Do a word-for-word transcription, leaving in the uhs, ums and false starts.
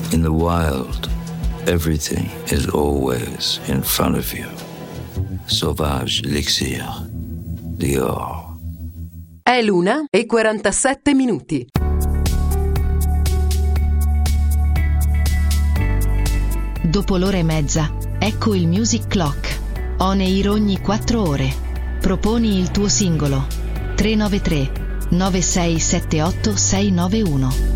In the wild, everything is always in front of you. Sauvage Elixir, Dior. È l'una e quarantasette minuti. Dopo l'ora e mezza, ecco il Music Clock. On air ogni quattro ore. Proponi il tuo singolo. tre nove tre nove sei sette otto sei nove uno.